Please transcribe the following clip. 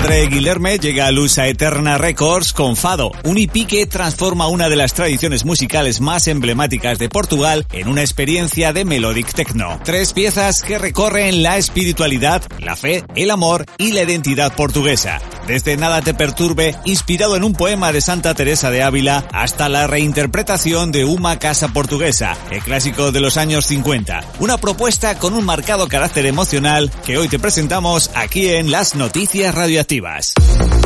Padre Guilherme llega a Lusa Eterna Records con Fado, un EP que transforma una de las tradiciones musicales más emblemáticas de Portugal en una experiencia de melodic techno. 3 piezas que recorren la espiritualidad, la fe, el amor y la identidad portuguesa. Desde Nada te perturbe, inspirado en un poema de Santa Teresa de Ávila, hasta la reinterpretación de Uma Casa Portuguesa, el clásico de los años 50. Una propuesta con un marcado carácter emocional que hoy te presentamos aquí en Las Noticias Radioactivas.